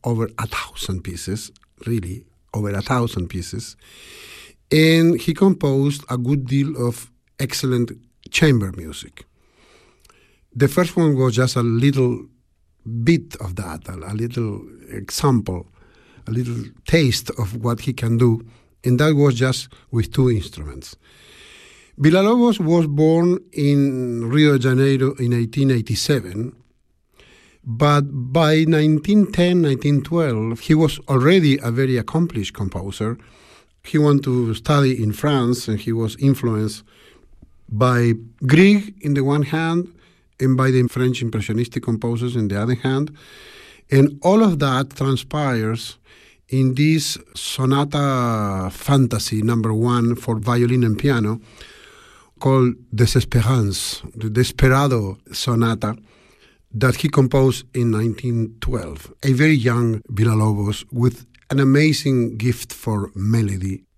over 1,000 pieces, really, over 1,000 pieces. And he composed a good deal of excellent chamber music. The first one was just a little bit of that, a little example, a little taste of what he can do, and that was just with two instruments. Villa-Lobos was born in Rio de Janeiro in 1887, but by 1910, 1912, he was already a very accomplished composer. He went to study in France, and he was influenced by Grieg in the one hand, and by the French Impressionistic composers in the other hand. And all of that transpires in this Sonata Fantasy number 1 for violin and piano called Desesperance, the Desperado Sonata, that he composed in 1912. A very young Villa-Lobos with an amazing gift for melody.